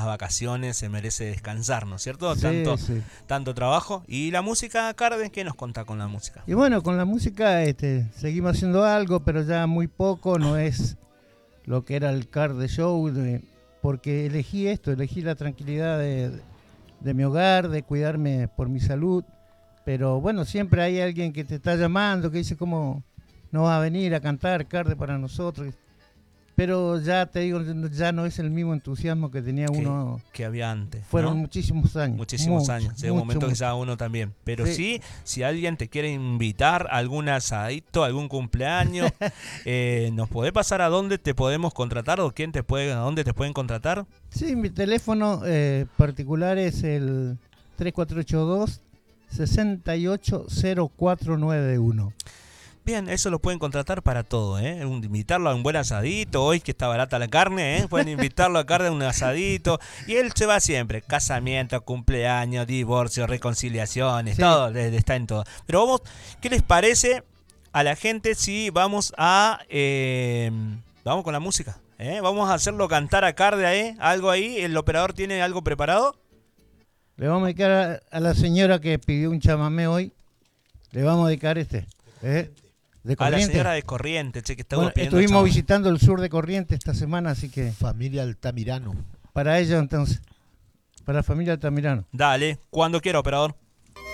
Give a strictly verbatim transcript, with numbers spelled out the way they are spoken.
vacaciones, se merece descansar, ¿no es cierto? Sí, Tanto, sí. tanto trabajo. ¿Y la música, Carden? ¿Qué nos contá con la música? Y bueno, con la música este, seguimos haciendo algo, pero ya muy poco, no es lo que era el Car de Show, de- porque elegí esto, elegí la tranquilidad de, de mi hogar, de cuidarme por mi salud, pero bueno, siempre hay alguien que te está llamando, que dice cómo no va a venir a cantar Carde para nosotros, pero ya te digo, ya no es el mismo entusiasmo que tenía Que, uno, que había antes, fueron ¿no? muchísimos años. Muchísimos mucho, años, llega un mucho, momento que mucho. ya uno también. Pero Sí. sí, si alguien te quiere invitar a algún asadito, algún cumpleaños, eh, ¿nos podés pasar a dónde te podemos contratar o quién te puede, a dónde te pueden contratar? Sí, mi teléfono eh, particular es el tres cuatro ocho dos, seis ocho cero cuatro nueve uno. Bien, eso lo pueden contratar para todo, ¿eh? Un- invitarlo a un buen asadito, hoy que está barata la carne, ¿eh? Pueden invitarlo a carne a un asadito. Y él se va siempre, casamiento, cumpleaños, divorcio, reconciliaciones, Sí. todo, le- le está en todo. Pero vamos, ¿qué les parece a la gente si vamos a... eh, vamos con la música? ¿eh? Vamos a hacerlo cantar a Carde ahí, algo ahí, el operador tiene algo preparado. Le vamos a dedicar a, a la señora que pidió un chamamé hoy, le vamos a dedicar este. ¿eh? De A la Corrientes. señora de Corrientes, che, que estaba Bueno, pidiendo estuvimos chavo. visitando el sur de Corrientes esta semana, así que Familia Altamirano. para ella entonces, para la familia Altamirano. Dale, cuando quiera, operador.